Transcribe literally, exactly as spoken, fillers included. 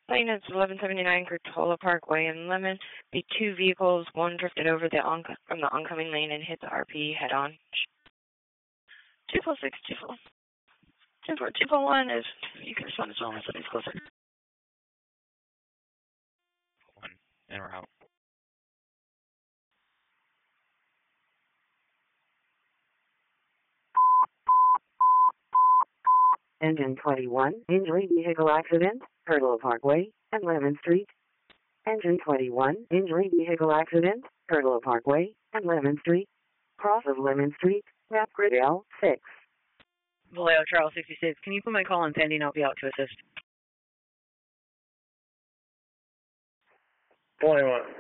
Lane is eleven seventy-nine Curtola Parkway in Lemon. The two vehicles, one drifted over the on from the oncoming lane and hit the R P head-on. two four six two four. two four two four one is, you can respond as well as something's closer. One, and we're out. Engine twenty-one, injury vehicle accident, Curtola Parkway, and Lemon Street. Engine twenty-one, injury vehicle accident, Curtola Parkway, and Lemon Street. Cross of Lemon Street, map grid L six. Vallejo Charles sixty-six, can you put my call on pending? I'll be out to assist. twenty-one.